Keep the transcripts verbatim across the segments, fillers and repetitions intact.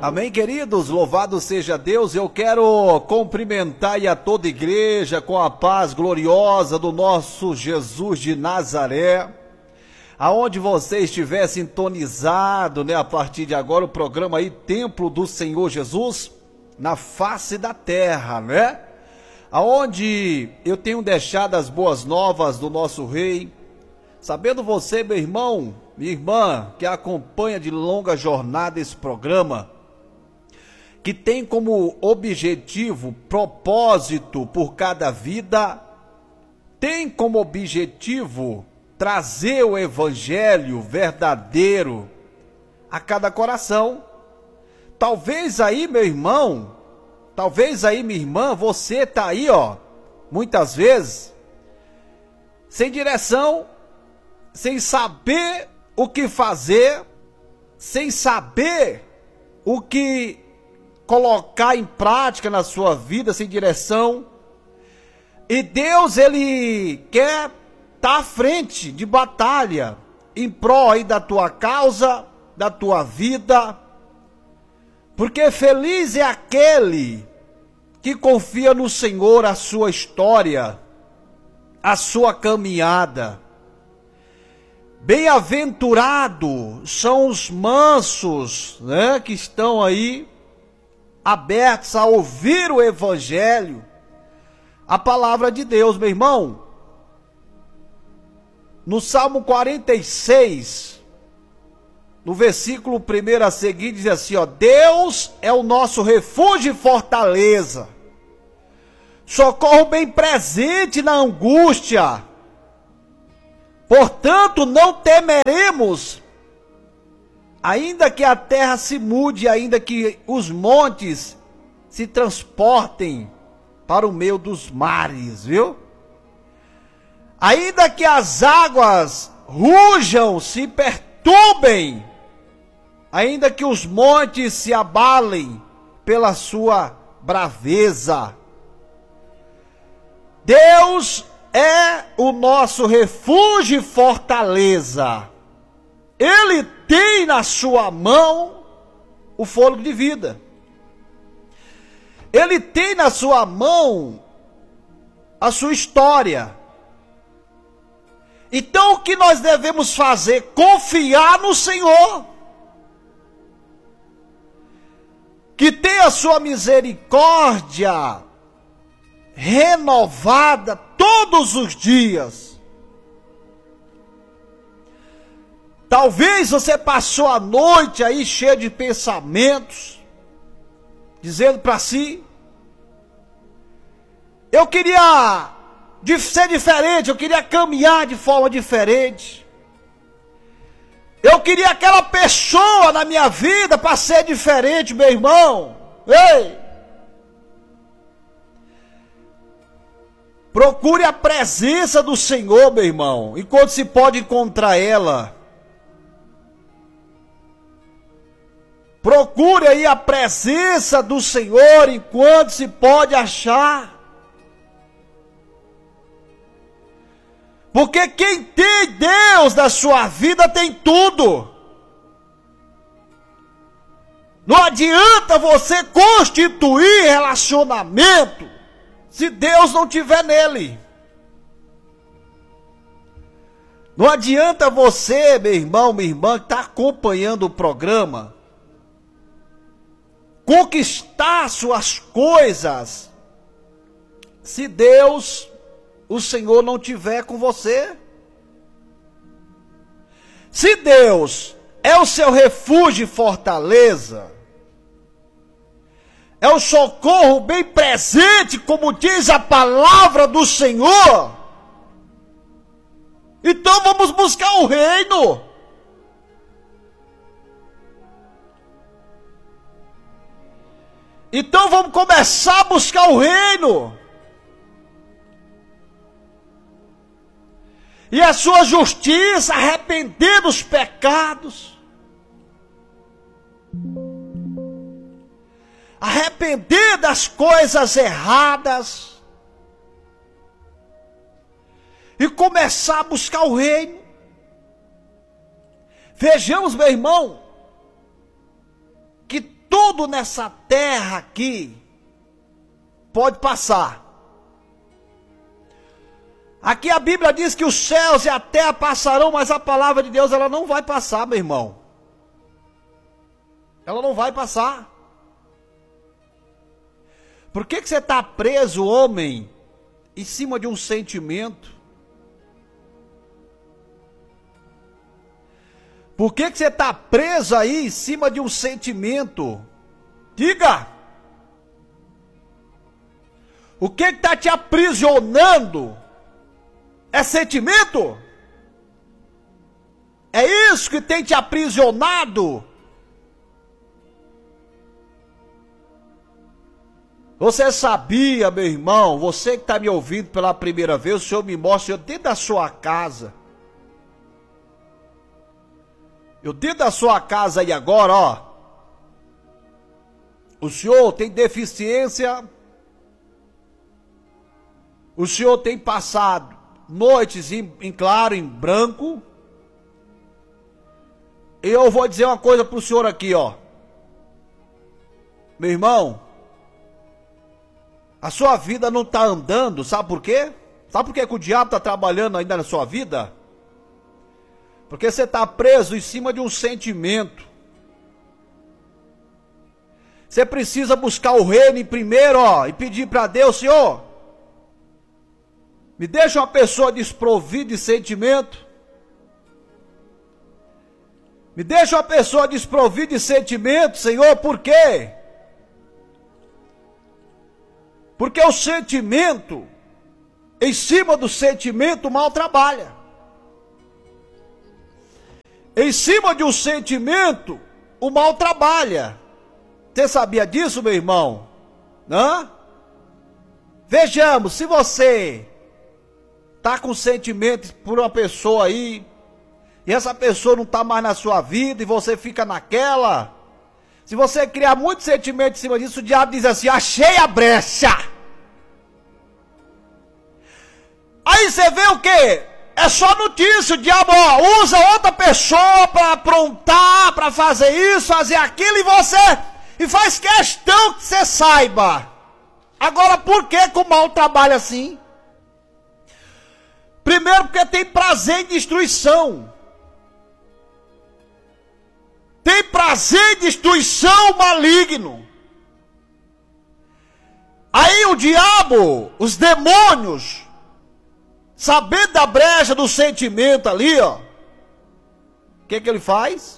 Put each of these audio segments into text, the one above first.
Amém, queridos? Louvado seja Deus. Eu quero cumprimentar aí a toda a igreja com a paz gloriosa do nosso Jesus de Nazaré. Aonde você estiver sintonizado, né, a partir de agora, o programa aí, Templo do Senhor Jesus, na face da terra, né? Aonde eu tenho deixado as boas novas do nosso Rei. Sabendo você, meu irmão, minha irmã, que acompanha de longa jornada esse programa, que tem como objetivo, propósito por cada vida, tem como objetivo trazer o evangelho verdadeiro a cada coração. Talvez aí, meu irmão, talvez aí, minha irmã, você tá aí, ó, muitas vezes, sem direção, sem saber o que fazer, sem saber o que colocar em prática na sua vida, sem direção. E Deus, ele quer estar à frente de batalha em prol aí da tua causa, da tua vida. Porque feliz é aquele que confia no Senhor a sua história, a sua caminhada. Bem-aventurados são os mansos, né, que estão aí abertos a ouvir o evangelho, a palavra de Deus, meu irmão. No Salmo quarenta e seis, no versículo primeiro a seguir, diz assim, ó: Deus é o nosso refúgio e fortaleza, socorro bem presente na angústia. Portanto, não temeremos, ainda que a terra se mude, ainda que os montes se transportem para o meio dos mares, viu? Ainda que as águas rujam, se perturbem, ainda que os montes se abalem pela sua braveza. Deus é o nosso refúgio e fortaleza. Ele tem na sua mão o fôlego de vida. Ele tem na sua mão a sua história. Então o que nós devemos fazer? Confiar no Senhor, que tem a sua misericórdia renovada todos os dias. Talvez você passou a noite aí cheio de pensamentos, dizendo para si: eu queria ser diferente, eu queria caminhar de forma diferente, eu queria aquela pessoa na minha vida para ser diferente, meu irmão. Ei! Procure a presença do Senhor, meu irmão, enquanto se pode encontrar ela. Procure aí a presença do Senhor enquanto se pode achar. Porque quem tem Deus na sua vida tem tudo. Não adianta você constituir relacionamento se Deus não estiver nele. Não adianta você, meu irmão, minha irmã, que está acompanhando o programa, conquistar suas coisas, se Deus, o Senhor, não estiver com você. Se Deus é o seu refúgio e fortaleza, é o socorro bem presente, como diz a palavra do Senhor, então vamos buscar o reino. Então vamos começar a buscar o reino. E a sua justiça, arrepender dos pecados. Arrepender das coisas erradas. E começar a buscar o reino. Vejamos, meu irmão, que tudo nessa terra aqui pode passar. Aqui a Bíblia diz que os céus e a terra passarão, mas a palavra de Deus ela não vai passar, meu irmão. Ela não vai passar. Por que que você está preso, homem, em cima de um sentimento? Por que que você está preso aí em cima de um sentimento? Diga! O que que está te aprisionando? É sentimento? É isso que tem te aprisionado? Você sabia, meu irmão, você que está me ouvindo pela primeira vez, o Senhor me mostra, eu dentro da sua casa. Eu dentro da sua casa aí agora, ó. O senhor tem deficiência. O senhor tem passado noites em, em claro, em branco. E eu vou dizer uma coisa pro senhor aqui, ó. Meu irmão, a sua vida não está andando, sabe por quê? Sabe por quê que o diabo está trabalhando ainda na sua vida? Porque você está preso em cima de um sentimento. Você precisa buscar o reino em primeiro, ó, e pedir para Deus, Senhor, me deixa uma pessoa desprovida de sentimento. Me deixa uma pessoa desprovida de sentimento, Senhor, por quê? Porque o sentimento, em cima do sentimento, o mal trabalha. Em cima de um sentimento, o mal trabalha. Você sabia disso, meu irmão? Hã? Vejamos, se você está com sentimento por uma pessoa aí, e essa pessoa não está mais na sua vida, e você fica naquela, se você criar muito sentimento em cima disso, o diabo diz assim, achei a brecha. Aí você vê o quê? É só notícia, o diabo ó, usa outra pessoa para aprontar, para fazer isso, fazer aquilo, e você, e faz questão que você saiba. Agora, por que que o mal trabalha assim? Primeiro porque tem prazer em destruição. Tem prazer em destruição maligno. Aí o diabo, os demônios, sabendo da brecha do sentimento ali, ó, o que que ele faz?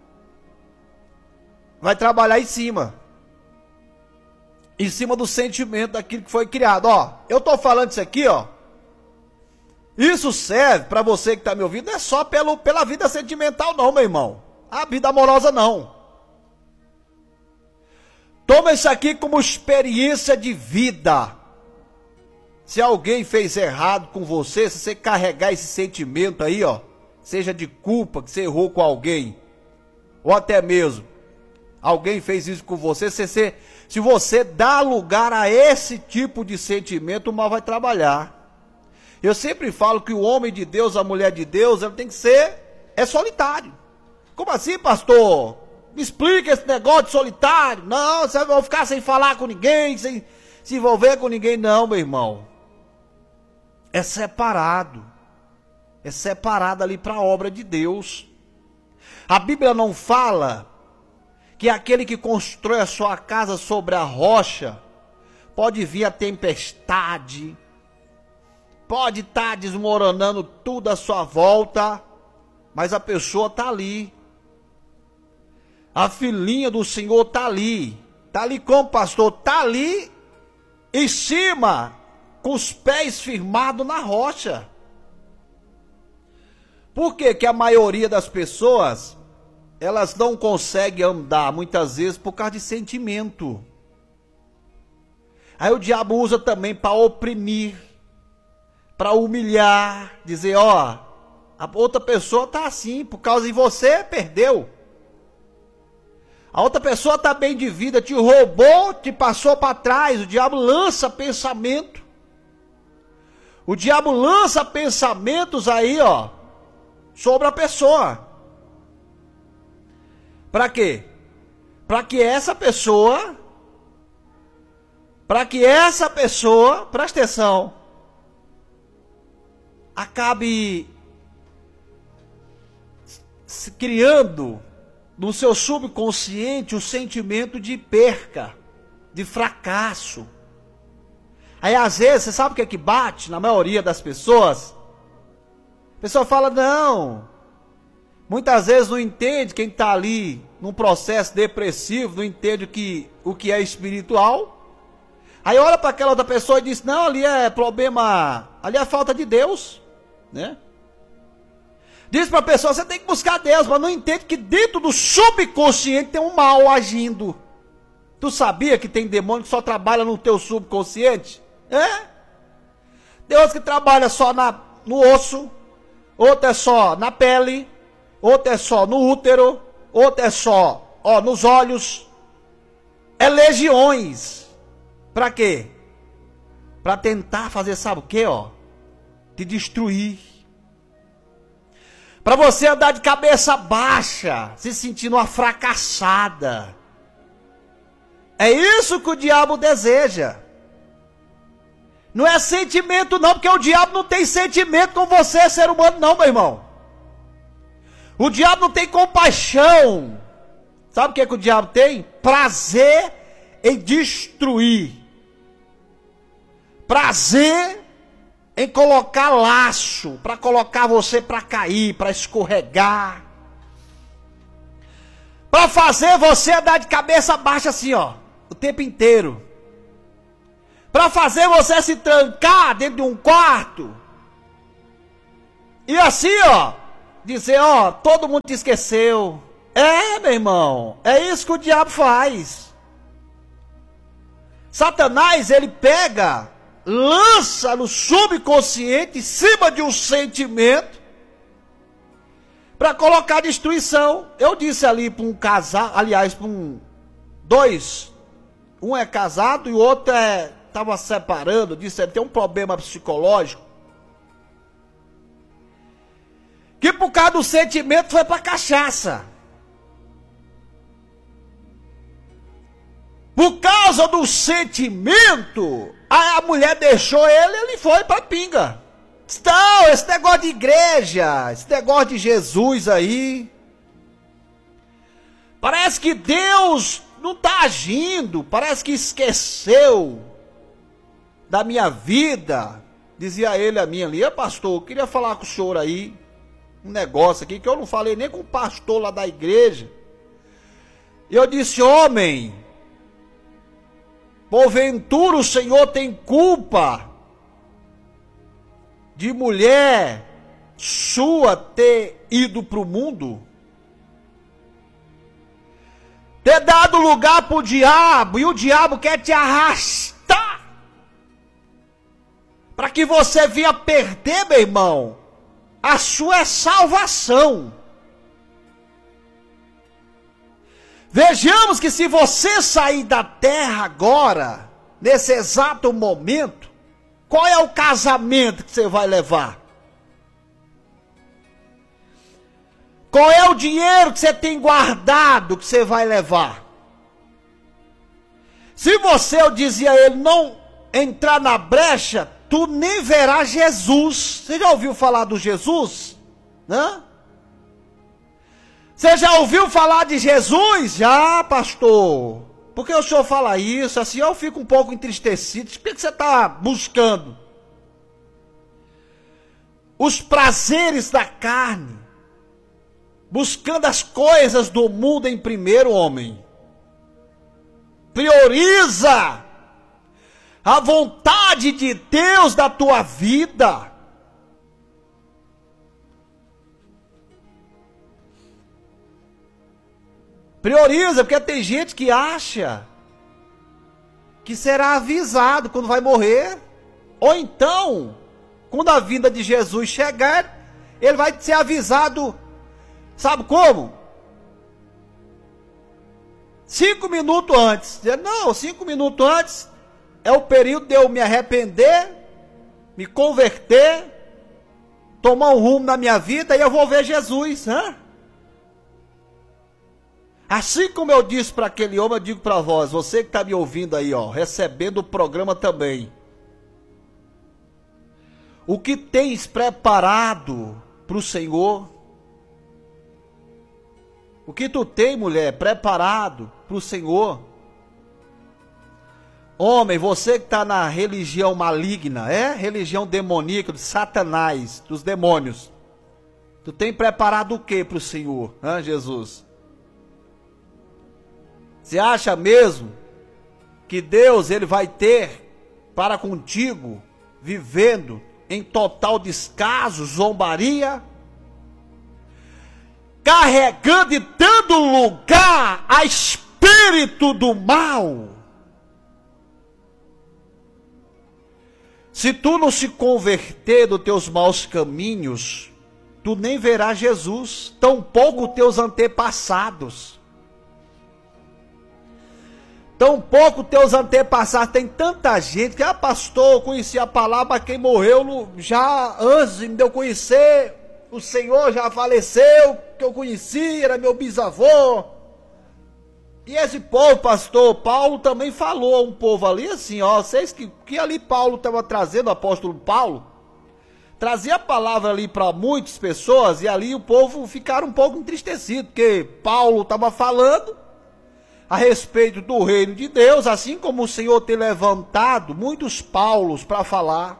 Vai trabalhar em cima. Em cima do sentimento daquilo que foi criado, ó. Eu tô falando isso aqui, ó. Isso serve para você que está me ouvindo, não é só pelo, pela vida sentimental não, meu irmão. A vida amorosa não. Toma isso aqui como experiência de vida. Se alguém fez errado com você, se você carregar esse sentimento aí, ó, seja de culpa que você errou com alguém, ou até mesmo alguém fez isso com você, se você, se você dá lugar a esse tipo de sentimento, o mal vai trabalhar. Eu sempre falo que o homem de Deus, a mulher de Deus, ela tem que ser, é solitário. Como assim, pastor? Me explica esse negócio de solitário. Não, você vai ficar sem falar com ninguém, sem se envolver com ninguém. Não, meu irmão. É separado. É separado ali para a obra de Deus. A Bíblia não fala que aquele que constrói a sua casa sobre a rocha, pode vir a tempestade, pode estar desmoronando tudo à sua volta, mas a pessoa está ali. A filhinha do Senhor está ali. Está ali como, pastor? Está ali em cima, com os pés firmados na rocha. Por que que a maioria das pessoas, elas não conseguem andar, muitas vezes, por causa de sentimento? Aí o diabo usa também para oprimir, para humilhar, dizer, ó, a outra pessoa está assim, por causa de você, perdeu. A outra pessoa está bem de vida, te roubou, te passou para trás. O diabo lança pensamento. O diabo lança pensamentos aí, ó, sobre a pessoa. Para quê? para que essa pessoa, para que essa pessoa, preste atenção, acabe criando no seu subconsciente o sentimento de perca, de fracasso. Aí às vezes, você sabe o que é que bate na maioria das pessoas? A pessoa fala, não, muitas vezes não entende quem está ali num processo depressivo, não entende o que, o que é espiritual. Aí olha para aquela outra pessoa e diz, não, ali é problema, ali é falta de Deus, né? Diz para a pessoa, você tem que buscar Deus, mas não entende que dentro do subconsciente tem um mal agindo. Tu sabia que tem demônio que só trabalha no teu subconsciente? É? Deus que trabalha só na, no osso, outro é só na pele, outro é só no útero, outro é só ó, nos olhos. É legiões. Para quê? Para tentar fazer, sabe o quê? Ó? Te destruir. Para você andar de cabeça baixa, se sentindo uma fracassada. É isso que o diabo deseja. Não é sentimento não, porque o diabo não tem sentimento com você, ser humano não, meu irmão. O diabo não tem compaixão. Sabe o que, é que o diabo tem? Prazer em destruir. Prazer em colocar laço, para colocar você para cair, para escorregar. Para fazer você andar de cabeça baixa assim, ó, o tempo inteiro. Para fazer você se trancar dentro de um quarto. E assim, ó, dizer, ó, todo mundo te esqueceu. É, meu irmão, é isso que o diabo faz. Satanás, ele pega, lança no subconsciente, em cima de um sentimento, para colocar destruição. Eu disse ali para um casal, aliás, para um, dois, um é casado e o outro é, estava separando, disse, ele tem um problema psicológico, que por causa do sentimento foi para cachaça. Por causa do sentimento, a mulher deixou ele, ele foi para pinga. Então, esse negócio de igreja, esse negócio de Jesus aí, parece que Deus não está agindo, parece que esqueceu da minha vida. Dizia ele a mim ali, pastor, eu queria falar com o senhor aí, um negócio aqui, que eu não falei nem com o pastor lá da igreja. E eu disse, homem, porventura o Senhor tem culpa de mulher sua ter ido para o mundo? Ter dado lugar para o diabo, e o diabo quer te arrastar para que você venha perder, meu irmão, a sua salvação. Vejamos que se você sair da terra agora, nesse exato momento, qual é o casamento que você vai levar? Qual é o dinheiro que você tem guardado que você vai levar? Se você, eu dizia a ele, não entrar na brecha, tu nem verás Jesus. Você já ouviu falar do Jesus? Hã? Você já ouviu falar de Jesus? Já, pastor. Por que o senhor fala isso? Assim eu fico um pouco entristecido. Por que você está buscando os prazeres da carne? Buscando as coisas do mundo em primeiro, homem. Prioriza a vontade de Deus da tua vida. Prioriza, porque tem gente que acha que será avisado quando vai morrer. Ou então, quando a vinda de Jesus chegar, ele vai ser avisado, sabe como? Cinco minutos antes. Não, cinco minutos antes é o período de eu me arrepender, me converter, tomar um rumo na minha vida e eu vou ver Jesus. Hã? Assim como eu disse para aquele homem, eu digo para vós, você que está me ouvindo aí, ó, recebendo o programa também. O que tens preparado para o Senhor? O que tu tem, mulher, preparado para o Senhor? Homem, você que está na religião maligna, é? Religião demoníaca, de Satanás, dos demônios. Tu tem preparado o que para o Senhor, hein, Jesus? Você acha mesmo que Deus ele vai ter para contigo, vivendo em total descaso, zombaria? Carregando e dando lugar a espírito do mal? Se tu não se converter dos teus maus caminhos, tu nem verás Jesus, tampouco teus antepassados. Tampouco teus antepassados. Tem tanta gente que, ah, pastor, eu conheci a palavra, mas quem morreu já antes de eu conhecer, o Senhor já faleceu, que eu conheci, era meu bisavô. E esse povo, pastor, Paulo também falou a um povo ali assim, ó, vocês que, que ali Paulo estava trazendo, o apóstolo Paulo, trazia a palavra ali para muitas pessoas, e ali o povo ficaram um pouco entristecido, porque Paulo estava falando a respeito do reino de Deus, assim como o Senhor tem levantado muitos Paulos para falar.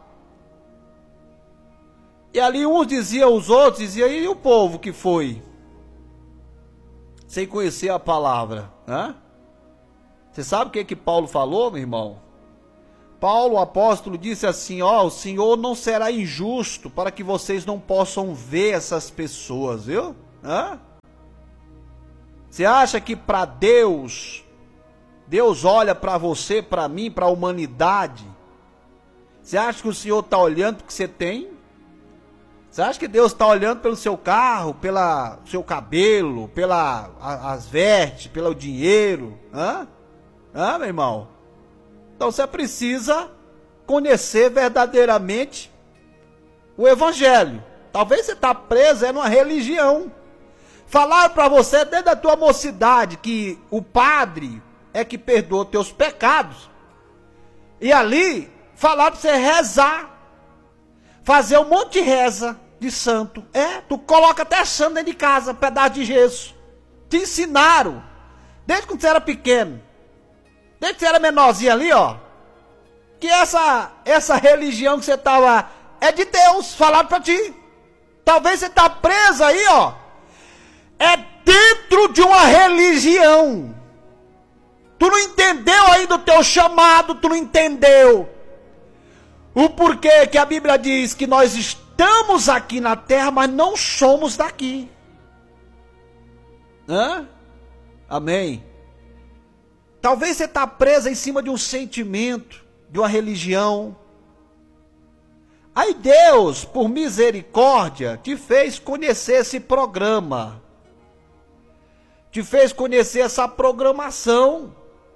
E ali uns diziam, os outros diziam, e o povo que foi? Sem conhecer a palavra, né? Você sabe o que que Paulo falou, meu irmão? Paulo, o apóstolo, disse assim, ó, o Senhor não será injusto para que vocês não possam ver essas pessoas, viu? Hã? Você acha que para Deus, Deus olha para você, para mim, para a humanidade? Você acha que o Senhor está olhando para o que você tem? Você acha que Deus está olhando pelo seu carro, pelo seu cabelo, pela a, as vestes, pelo dinheiro? Hã? Hã, meu irmão? Então você precisa conhecer verdadeiramente o Evangelho. Talvez você está preso é numa religião. Falaram para você desde a tua mocidade que o padre é que perdoa teus pecados. E ali falaram para você rezar. Fazer um monte de reza de santo. É, tu coloca até santo dentro de casa, um pedaço de gesso. Te ensinaram. Desde quando você era pequeno. Desde que você era menorzinho ali, ó. Que essa, essa religião que você estava é de Deus. Falaram para ti. Talvez você está preso aí, ó. É dentro de uma religião. Tu não entendeu ainda o teu chamado, tu não entendeu o porquê que a Bíblia diz que nós estamos aqui na terra, mas não somos daqui. Hã? Amém. Talvez você está preso em cima de um sentimento, de uma religião. Aí Deus, por misericórdia, te fez conhecer esse programa. Te fez conhecer essa programação.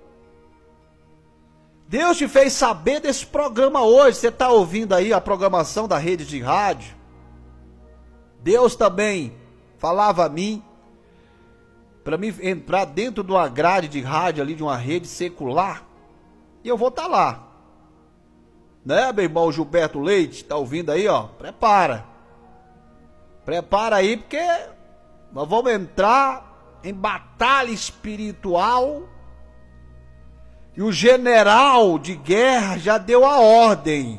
Deus te fez saber desse programa hoje. Você está ouvindo aí a programação da rede de rádio. Deus também falava a mim para mim entrar dentro de uma grade de rádio ali, de uma rede secular. E eu vou estar tá lá. Né, meu irmão Gilberto Leite? Está ouvindo aí, ó? Prepara. Prepara aí, porque nós vamos entrar em batalha espiritual. E o general de guerra já deu a ordem.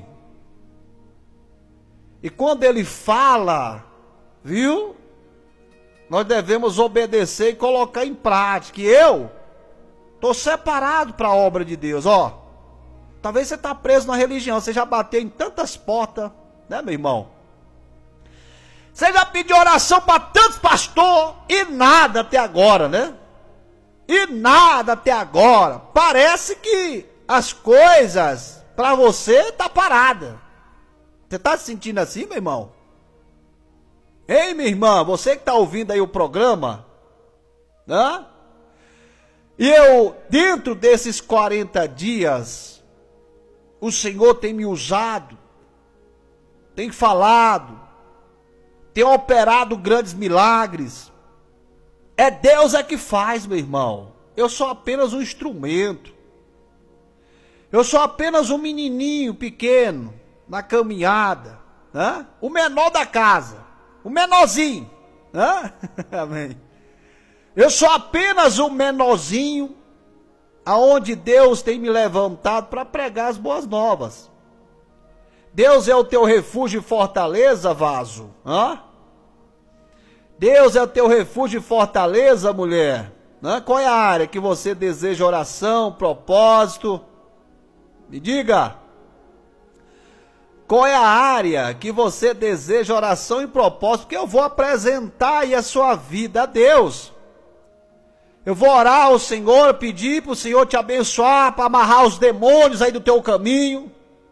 E quando ele fala, viu? Nós devemos obedecer e colocar em prática. E eu estou separado para a obra de Deus, ó. Talvez você está preso na religião, você já bateu em tantas portas, né, meu irmão? Você já pediu oração para tantos pastores e nada até agora, né? E nada até agora. Parece que as coisas para você tá parada. Você tá se sentindo assim, meu irmão? Ei, minha irmã, você que tá ouvindo aí o programa, né? E eu, dentro desses quarenta dias, o Senhor tem me usado, tem falado, tem operado grandes milagres. É Deus é que faz, meu irmão. Eu sou apenas um instrumento. Eu sou apenas um menininho pequeno na caminhada, né? O menor da casa, o menorzinho, né? Amém. Eu sou apenas um menorzinho aonde Deus tem me levantado para pregar as boas novas. Deus é o teu refúgio e fortaleza, vaso, hã? Deus é o teu refúgio e fortaleza, mulher. Né? Qual é a área que você deseja oração, propósito? Me diga. Qual é a área que você deseja oração e propósito? Porque eu vou apresentar aí a sua vida a Deus. Eu vou orar ao Senhor, pedir para o Senhor te abençoar, para amarrar os demônios aí do teu caminho.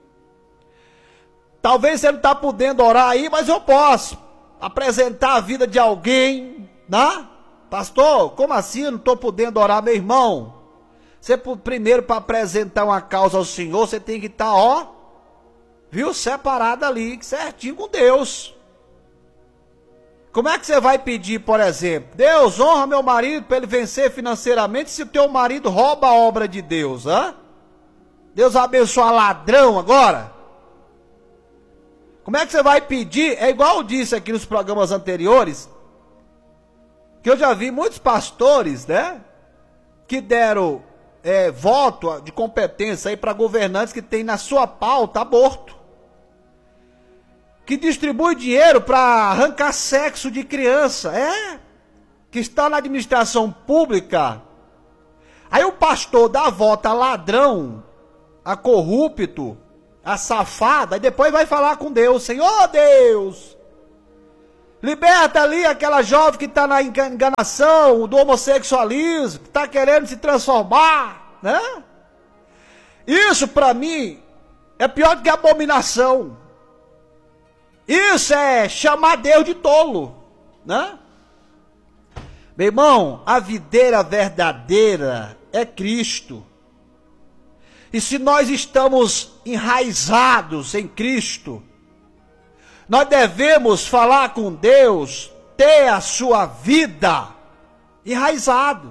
Talvez você não está podendo orar aí, mas eu posso apresentar a vida de alguém, né? Pastor, como assim eu não estou podendo orar, meu irmão? Você primeiro, para apresentar uma causa ao Senhor, você tem que estar, ó, viu, separado ali, certinho com Deus. Como é que você vai pedir, por exemplo, Deus, honra meu marido para ele vencer financeiramente, se o teu marido rouba a obra de Deus, hã? Deus abençoa ladrão agora? Como é que você vai pedir? É igual eu disse aqui nos programas anteriores, que eu já vi muitos pastores, né, que deram é, voto de competência aí para governantes que tem na sua pauta aborto, que distribui dinheiro para arrancar sexo de criança, é, que está na administração pública. Aí o pastor dá voto a ladrão, a corrupto, a safada, e depois vai falar com Deus, Senhor Deus, liberta ali aquela jovem que está na enganação, do homossexualismo, que está querendo se transformar, né? Isso para mim é pior do que abominação. Isso é chamar Deus de tolo, né? Meu irmão, a videira verdadeira é Cristo. E se nós estamos enraizados em Cristo, nós devemos falar com Deus, ter a sua vida enraizado.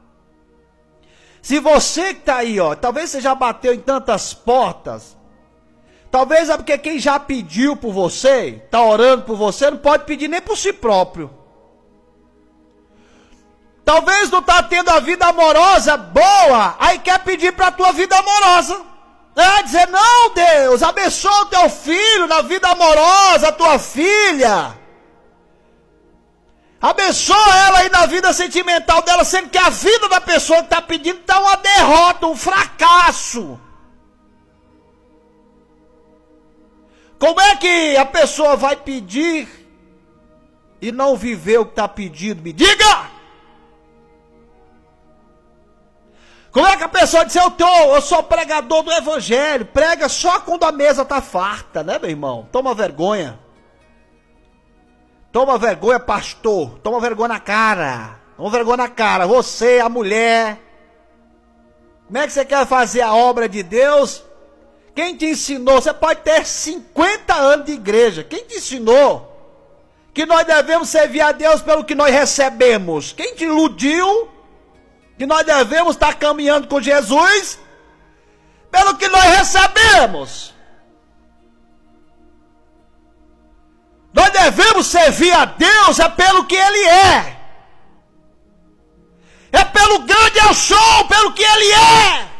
Se você que está aí, ó, talvez você já bateu em tantas portas, talvez é porque quem já pediu por você, está orando por você, não pode pedir nem por si próprio. Talvez não está tendo a vida amorosa boa, aí quer pedir para a tua vida amorosa. É dizer, não Deus, abençoa o teu filho na vida amorosa, a tua filha. Abençoa ela aí na vida sentimental dela, sendo que a vida da pessoa que está pedindo está uma derrota, um fracasso. Como é que a pessoa vai pedir e não viver o que está pedindo? Me diga! Como é que a pessoa diz, eu, tô, eu sou pregador do evangelho, prega só quando a mesa está farta, né, meu irmão? Toma vergonha. Toma vergonha, pastor. Toma vergonha na cara. Toma vergonha na cara. Você, a mulher. Como é que você quer fazer a obra de Deus? Quem te ensinou? Você pode ter cinquenta anos de igreja. Quem te ensinou que nós devemos servir a Deus pelo que nós recebemos? Quem te iludiu que nós devemos estar caminhando com Jesus pelo que nós recebemos? Nós devemos servir a Deus é pelo que Ele é. É pelo grande eu sou, pelo que Ele é.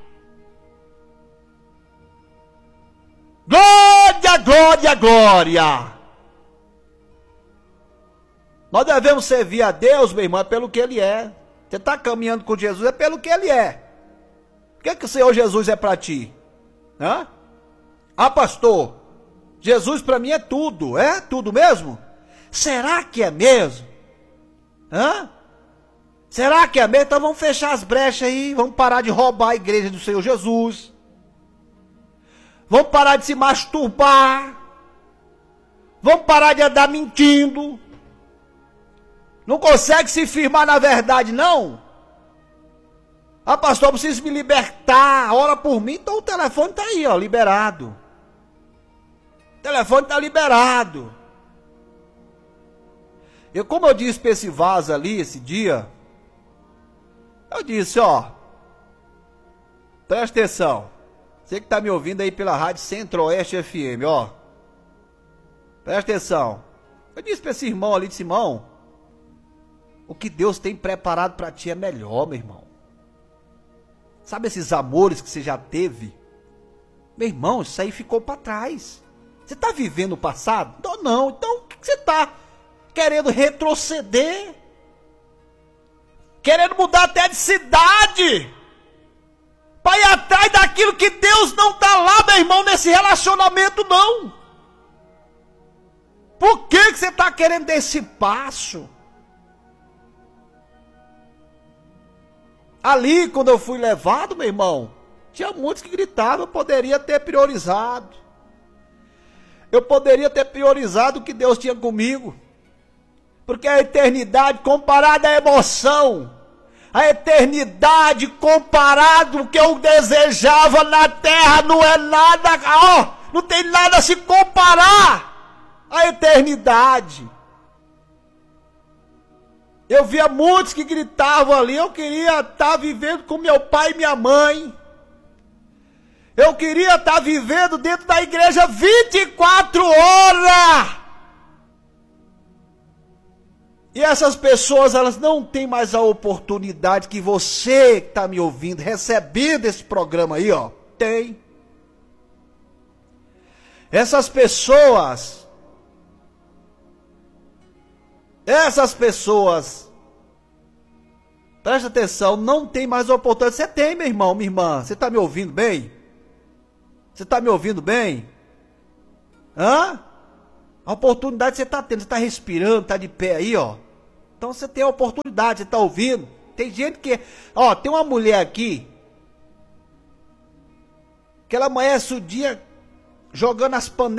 Glória, glória, glória. Nós devemos servir a Deus, meu irmão, é pelo que Ele é. Você está caminhando com Jesus, é pelo que Ele é. O que é que o Senhor Jesus é para ti? Hã? Ah, pastor, Jesus para mim é tudo. É tudo mesmo? Será que é mesmo? Hã? Será que é mesmo? Então vamos fechar as brechas aí, vamos parar de roubar a igreja do Senhor Jesus. Vamos parar de se masturbar. Vamos parar de andar mentindo. Não consegue se firmar na verdade, não? Ah, pastor, eu preciso me libertar. Ora por mim, então o telefone está aí, ó, liberado. O telefone está liberado. Eu, como eu disse para esse vaso ali, esse dia, eu disse, ó, presta atenção, você que tá me ouvindo aí pela rádio Centro-Oeste F M, ó, presta atenção. Eu disse para esse irmão ali, disse, irmão, o que Deus tem preparado para ti é melhor, meu irmão. Sabe esses amores que você já teve? Meu irmão, isso aí ficou para trás. Você tá vivendo o passado? Não, não. Então, o que você tá querendo retroceder? Querendo mudar até de cidade? Para ir atrás daquilo que Deus não tá lá, meu irmão, nesse relacionamento, não. Por que que você tá querendo dar esse passo? Ali, quando eu fui levado, meu irmão, tinha muitos que gritavam, eu poderia ter priorizado. Eu poderia ter priorizado o que Deus tinha comigo. Porque a eternidade comparada à emoção, a eternidade comparada ao que eu desejava na terra não é nada, ó, não tem nada a se comparar à eternidade. Eu via muitos que gritavam ali, eu queria estar vivendo com meu pai e minha mãe. Eu queria estar vivendo dentro da igreja vinte e quatro horas. E essas pessoas, elas não têm mais a oportunidade que você que está me ouvindo, recebendo esse programa aí, ó, tem. Essas pessoas, essas pessoas, presta atenção, não tem mais oportunidade. Você tem, meu irmão, minha irmã, você está me ouvindo bem? Você está me ouvindo bem? Hã? A oportunidade você está tendo, você está respirando, está de pé aí, ó. Então você tem a oportunidade, você está ouvindo. Tem gente que, ó, tem uma mulher aqui, que ela amanhece o dia jogando as panelas